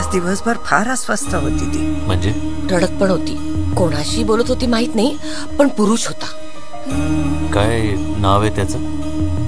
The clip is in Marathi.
आज दिवसभर फार अस्वस्थ होती ती. म्हणजे? रडत पण होती. कोणाशी बोलत होती माहित नाही, पण पुरुष होता. काय नाव आहे त्याचं?